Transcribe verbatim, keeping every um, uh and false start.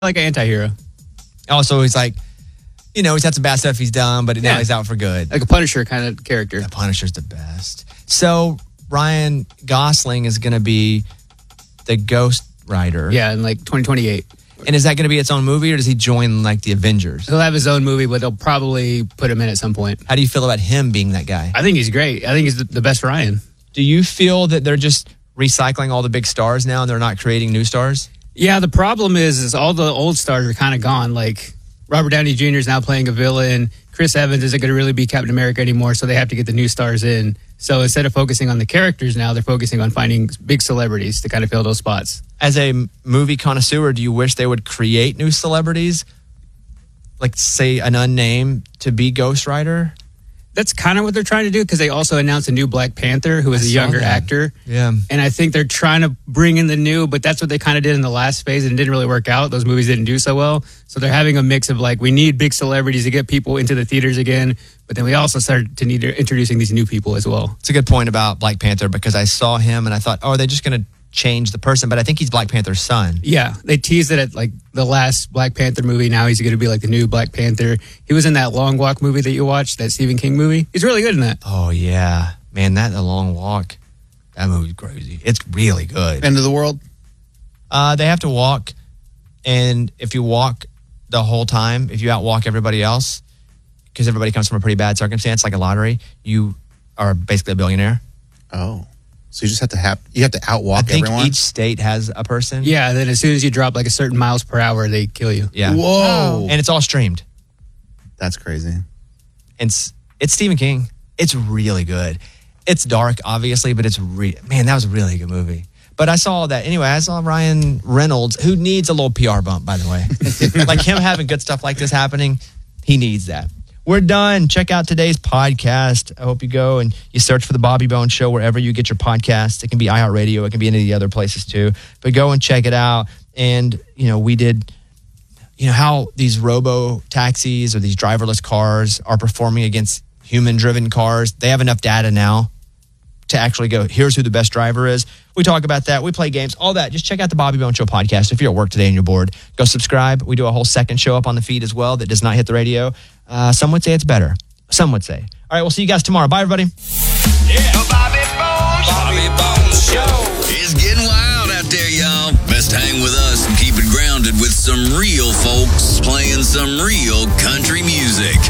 like an anti-hero. Also, he's like, you know, he's had some bad stuff he's done, but now Yeah. he's out for good. Like a Punisher kind of character. The Punisher's the best. So Ryan Gosling is going to be the Ghost Rider. Yeah, in like twenty twenty-eight. And is that going to be its own movie, or does he join like the Avengers? He'll have his own movie, but they'll probably put him in at some point. How do you feel about him being that guy? I think he's great. I think he's the, the best Ryan. Do you feel that they're just recycling all the big stars now and they're not creating new stars? Yeah, the problem is, is all the old stars are kind of gone. Like Robert Downey Junior is now playing a villain. Chris Evans isn't going to really be Captain America anymore, so they have to get the new stars in. So instead of focusing on the characters now, they're focusing on finding big celebrities to kind of fill those spots. As a movie connoisseur, do you wish they would create new celebrities? Like, say, an unnamed to be Ghost Rider? That's kind of what they're trying to do, because they also announced a new Black Panther who is I a saw younger that. actor. Yeah. And I think they're trying to bring in the new, but that's what they kind of did in the last phase, and it didn't really work out. Those movies didn't do so well. So they're having a mix of like, we need big celebrities to get people into the theaters again, but then we also started to need introducing these new people as well. It's a good point about Black Panther, because I saw him and I thought, oh, are they just going to change the person? But I think he's Black Panther's son. Yeah, they teased it at like the last Black Panther movie. Now he's going to be like the new Black Panther. He was in that Long Walk movie that you watched, that Stephen King movie. He's really good in that. Oh, yeah. Man, that The Long Walk, that movie's crazy. It's really good. End of the world? Uh, they have to walk, and if you walk the whole time, if you outwalk everybody else, because everybody comes from a pretty bad circumstance, like a lottery, you are basically a billionaire. Oh. So you just have to have, you have to outwalk I think everyone? each state has a person. Yeah, and then as soon as you drop like a certain miles per hour, they kill you. Yeah. Whoa. And it's all streamed. That's crazy. And it's, it's Stephen King. It's really good. It's dark, obviously, but it's re- man, that was a really good movie. But I saw that anyway. I saw Ryan Reynolds, who needs a little P R bump, by the way. Like him having good stuff like this happening, he needs that. We're done. Check out today's podcast. I hope you go and you search for the Bobby Bones Show wherever you get your podcasts. It can be iHeartRadio. It can be any of the other places too. But go and check it out. And, you know, we did, you know, how these robo taxis or these driverless cars are performing against human-driven cars. They have enough data now to actually go, here's who the best driver is. We talk about that. We play games, all that. Just check out the Bobby Bones Show podcast. If you're at work today and you're bored, go subscribe. We do a whole second show up on the feed as well that does not hit the radio. Uh, some would say it's better. Some would say. All right, we'll see you guys tomorrow. Bye, everybody. Yeah. The Bobby Bones, Bobby Bones Show. It's getting wild out there, y'all. Best hang with us and keep it grounded with some real folks playing some real country music.